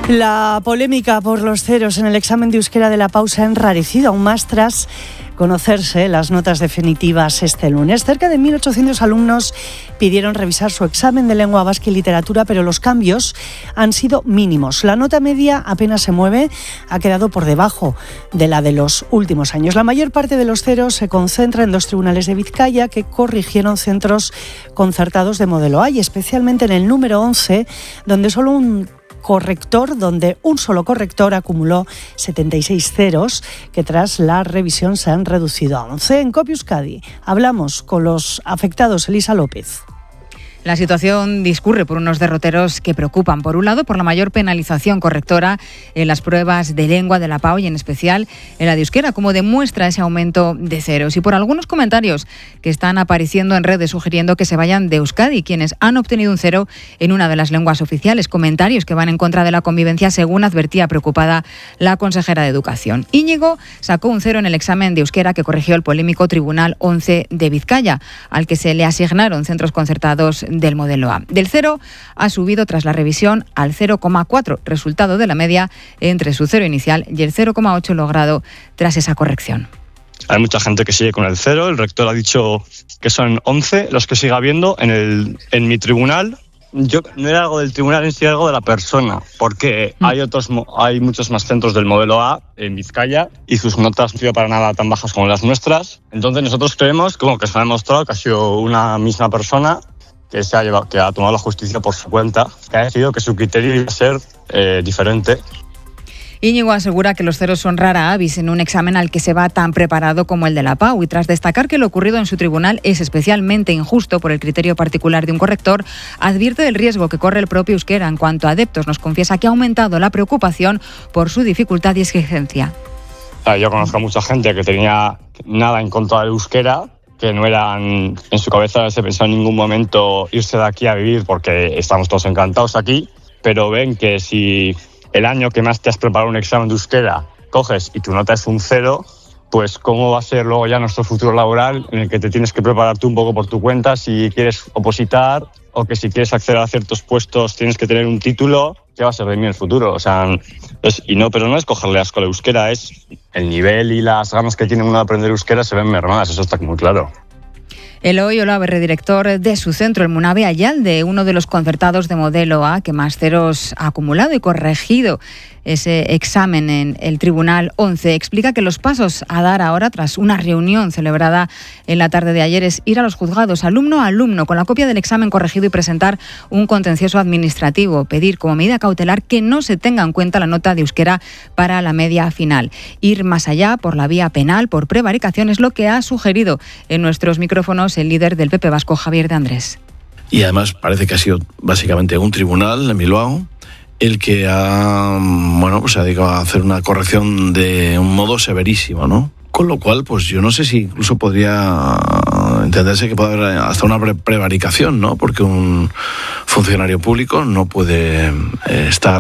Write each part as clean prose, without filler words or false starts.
La polémica por los ceros en el examen de euskera de la PAU se ha enrarecido aún más tras conocerse las notas definitivas este lunes. Cerca de 1.800 alumnos pidieron revisar su examen de lengua vasca y literatura, pero los cambios han sido mínimos. La nota media apenas se mueve, ha quedado por debajo de la de los últimos años. La mayor parte de los ceros se concentra en 2 tribunales de Vizcaya que corrigieron centros concertados de modelo A, y especialmente en el número 11, donde un solo corrector acumuló 76 ceros, que tras la revisión se han reducido a 11. En COPE Euskadi hablamos con los afectados. Elisa López. La situación discurre por unos derroteros que preocupan. Por un lado, por la mayor penalización correctora en las pruebas de lengua de la PAU y en especial en la de euskera, como demuestra ese aumento de ceros. Y por algunos comentarios que están apareciendo en redes sugiriendo que se vayan de Euskadi quienes han obtenido un 0 en una de las lenguas oficiales. Comentarios que van en contra de la convivencia, según advertía preocupada la consejera de Educación. Íñigo sacó un 0 en el examen de euskera que corrigió el polémico Tribunal 11 de Vizcaya, al que se le asignaron centros concertados del modelo A. Del 0 ha subido tras la revisión al 0,4, resultado de la media entre su 0 inicial y el 0,8 logrado tras esa corrección. Hay mucha gente que sigue con el 0. El rector ha dicho que son 11 los que sigue habiendo en mi tribunal. Yo no era algo del tribunal en sí, algo de la persona, porque hay muchos más centros del modelo A en Vizcaya y sus notas no han sido para nada tan bajas como las nuestras. Entonces nosotros creemos que se ha demostrado que ha sido una misma persona que ha tomado la justicia por su cuenta, que ha decidido que su criterio iba a ser diferente. Íñigo asegura que los ceros son rara avis en un examen al que se va tan preparado como el de la PAU, y tras destacar que lo ocurrido en su tribunal es especialmente injusto por el criterio particular de un corrector, advierte del riesgo que corre el propio euskera. En cuanto a adeptos, nos confiesa que ha aumentado la preocupación por su dificultad y exigencia. Yo conozco a mucha gente que tenía nada en contra del euskera, que no eran, en su cabeza no se pensó en ningún momento irse de aquí a vivir porque estamos todos encantados aquí, pero ven que si el año que más te has preparado un examen de euskera coges y tu nota es un 0, pues cómo va a ser luego ya nuestro futuro laboral, en el que te tienes que preparar tú un poco por tu cuenta si quieres opositar, o que si quieres acceder a ciertos puestos tienes que tener un título. ¿Qué va a ser de mí en el futuro? O sea, pero no es cogerle asco al euskera, es el nivel y las ganas que tiene uno de aprender euskera se ven mermadas, eso está muy claro. Eloy Olaberre, director de su centro, el Munabe Ayalde, uno de los concertados de modelo A que más ceros ha acumulado y corregido ese examen en el Tribunal 11, explica que los pasos a dar ahora, tras una reunión celebrada en la tarde de ayer, es ir a los juzgados alumno a alumno con la copia del examen corregido y presentar un contencioso administrativo, pedir como medida cautelar que no se tenga en cuenta la nota de euskera para la media final. Ir más allá por la vía penal, por prevaricación, es lo que ha sugerido en nuestros micrófonos el líder del PP vasco, Javier de Andrés. Y además parece que ha sido básicamente un tribunal en Bilbao el que se ha dedicado a hacer una corrección de un modo severísimo, ¿no? Con lo cual, pues yo no sé si incluso podría entenderse que puede haber hasta una prevaricación, ¿no? Porque un funcionario público no puede estar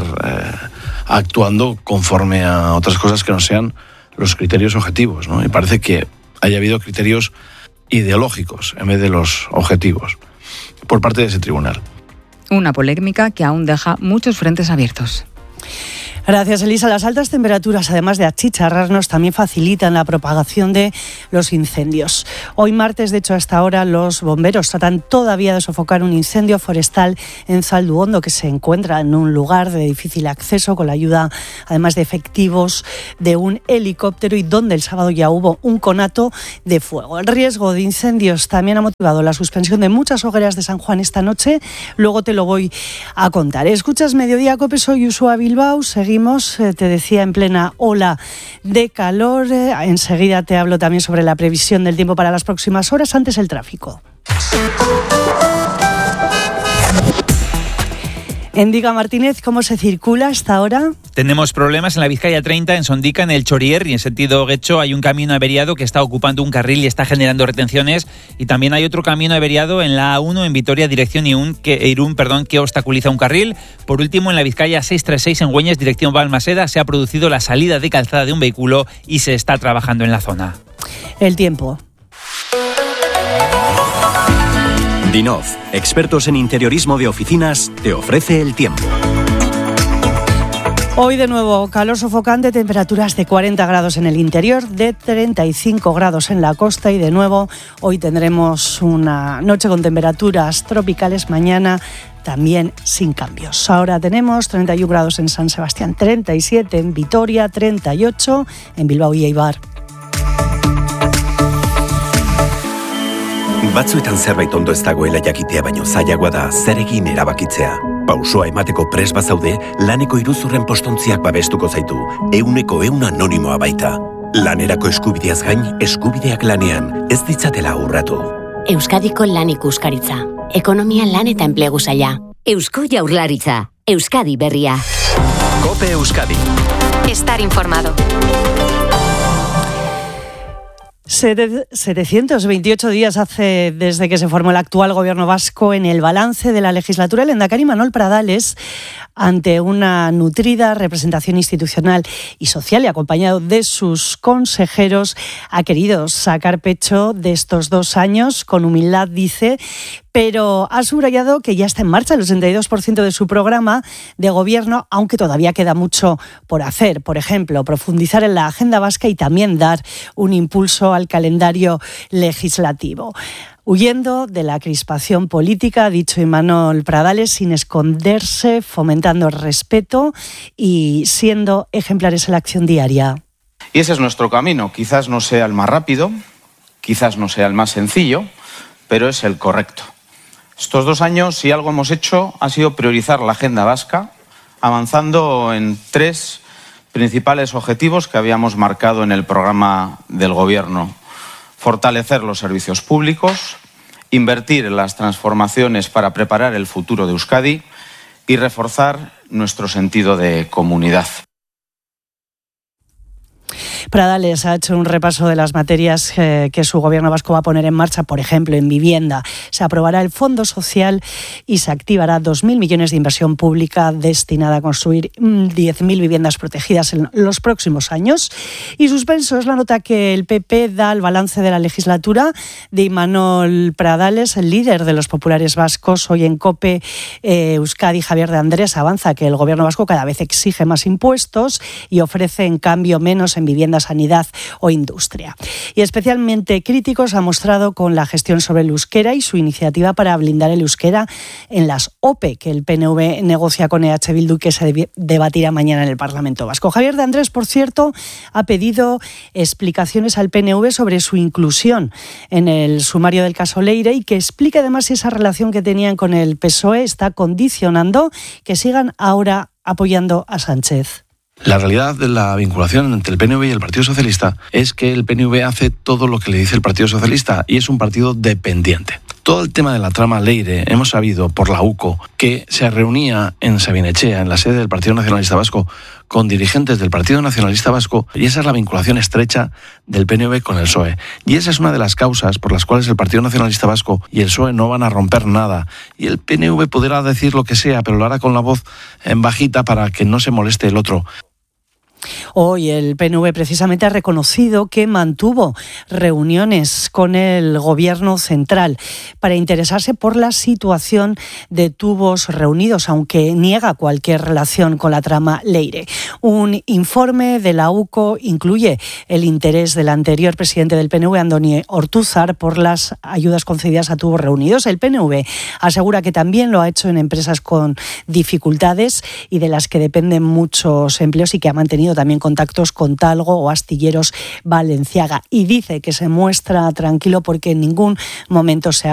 actuando conforme a otras cosas que no sean los criterios objetivos, ¿no? Y parece que haya habido criterios ideológicos en vez de los objetivos por parte de ese tribunal. Una polémica que aún deja muchos frentes abiertos. Gracias, Elisa. Las altas temperaturas, además de achicharrarnos, también facilitan la propagación de los incendios. Hoy martes, de hecho, hasta ahora los bomberos tratan todavía de sofocar un incendio forestal en Zalduondo, que se encuentra en un lugar de difícil acceso, con la ayuda, además de efectivos, de un helicóptero, y donde el sábado ya hubo un conato de fuego. El riesgo de incendios también ha motivado la suspensión de muchas hogueras de San Juan esta noche. Luego te lo voy a contar. Escuchas Mediodía Cope, soy Uxua Bilbao. Seguimos, te decía, en plena ola de calor. Enseguida te hablo también sobre la previsión del tiempo para las próximas horas. Antes, el tráfico. Endiga Martínez, ¿cómo se circula hasta ahora? Tenemos problemas en la Vizcaya 30, en Sondica, en el Chorier, y en sentido Guecho hay un camino averiado que está ocupando un carril y está generando retenciones, y también hay otro camino averiado en la A1 en Vitoria, dirección Irún, que obstaculiza un carril. Por último, en la Vizcaya 636 en Güeñes, dirección Balmaseda, se ha producido la salida de calzada de un vehículo y se está trabajando en la zona. El tiempo. Dinov, expertos en interiorismo de oficinas, te ofrece el tiempo. Hoy de nuevo calor sofocante, temperaturas de 40 grados en el interior, de 35 grados en la costa y de nuevo hoy tendremos una noche con temperaturas tropicales, mañana también sin cambios. Ahora tenemos 31 grados en San Sebastián, 37 en Vitoria, 38 en Bilbao y Eibar. Batzuetan zerbait ondo ez dagoela jakitea baino zailagoa da zer egin erabakitzea. Pausoa emateko prest bazaude, laneko iruzurren postontziak babestuko zaitu, 100% anonimoa baita. Lanerako eskubideaz gain, eskubideak lanean, ez ditzatela urratu. Euskadiko Lan Ikuskaritza. Ekonomia, lan eta enplegu saila. Eusko Jaurlaritza. Euskadi berria. COPE Euskadi. Estar informado. 728 días hace desde que se formó el actual gobierno vasco. En el balance de la legislatura, el lehendakari Imanol Pradales, ante una nutrida representación institucional y social y acompañado de sus consejeros, ha querido sacar pecho de estos 2 años con humildad, dice, pero ha subrayado que ya está en marcha el 82% de su programa de gobierno, aunque todavía queda mucho por hacer. Por ejemplo, profundizar en la agenda vasca y también dar un impulso al calendario legislativo. Huyendo de la crispación política, ha dicho Imanol Pradales, sin esconderse, fomentando el respeto y siendo ejemplares en la acción diaria. Y ese es nuestro camino. Quizás no sea el más rápido, quizás no sea el más sencillo, pero es el correcto. Estos 2 años, si algo hemos hecho, ha sido priorizar la agenda vasca, avanzando en 3 principales objetivos que habíamos marcado en el programa del Gobierno. Fortalecer los servicios públicos, invertir en las transformaciones para preparar el futuro de Euskadi y reforzar nuestro sentido de comunidad. Pradales ha hecho un repaso de las materias que su gobierno vasco va a poner en marcha. Por ejemplo, en vivienda se aprobará el Fondo Social y se activará 2.000 millones de inversión pública destinada a construir 10.000 viviendas protegidas en los próximos años. Y suspenso es la nota que el PP da al balance de la legislatura de Imanol Pradales, el líder de los populares vascos. Hoy en COPE Euskadi, Javier de Andrés avanza que el gobierno vasco cada vez exige más impuestos y ofrece en cambio menos en vivienda, sanidad o industria. Y especialmente críticos ha mostrado con la gestión sobre el euskera y su iniciativa para blindar el euskera en las OPE que el PNV negocia con EH Bildu y que se debatirá mañana en el Parlamento Vasco. Javier de Andrés, por cierto, ha pedido explicaciones al PNV sobre su inclusión en el sumario del caso Leire y que explique además si esa relación que tenían con el PSOE está condicionando que sigan ahora apoyando a Sánchez. La realidad de la vinculación entre el PNV y el Partido Socialista es que el PNV hace todo lo que le dice el Partido Socialista y es un partido dependiente. Todo el tema de la trama Leire, hemos sabido por la UCO que se reunía en Sabinechea, en la sede del Partido Nacionalista Vasco, con dirigentes del Partido Nacionalista Vasco, y esa es la vinculación estrecha del PNV con el PSOE. Y esa es una de las causas por las cuales el Partido Nacionalista Vasco y el PSOE no van a romper nada. Y el PNV podrá decir lo que sea, pero lo hará con la voz en bajita para que no se moleste el otro. Hoy el PNV precisamente ha reconocido que mantuvo reuniones con el Gobierno central para interesarse por la situación de tubos reunidos, aunque niega cualquier relación con la trama Leire. Un informe de la UCO incluye el interés del anterior presidente del PNV, Andoni Ortúzar, por las ayudas concedidas a tubos reunidos. El PNV asegura que también lo ha hecho en empresas con dificultades y de las que dependen muchos empleos y que ha mantenido también contactos con Talgo o Astilleros Valenciaga, y dice que se muestra tranquilo porque en ningún momento se ha